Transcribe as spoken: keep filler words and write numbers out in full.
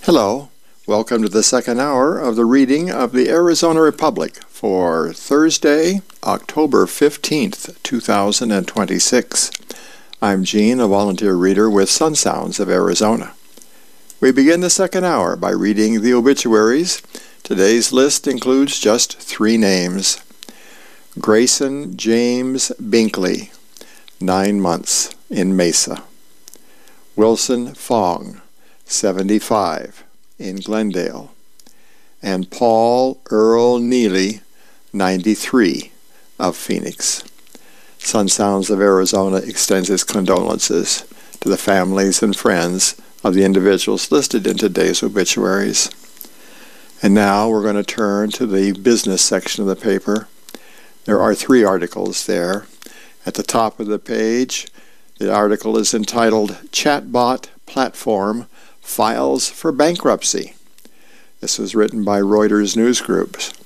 Hello, welcome to the second hour of the reading of the Arizona Republic for Thursday, October fifteenth, two thousand twenty-six. I'm Gene, a volunteer reader with Sun Sounds of Arizona. We begin the second hour by reading the obituaries. Today's list includes just three names. Grayson James Binkley, nine months in Mesa. Wilson Fong, seventy-five, in Glendale. And Paul Earl Neely, ninety-three, of Phoenix. Sun Sounds of Arizona extends its condolences to the families and friends of the individuals listed in today's obituaries. And now we're going to turn to the business section of the paper. There are three articles there. At the top of the page, the article is entitled Chatbot Platform Files for Bankruptcy. This was written by Reuters News Group.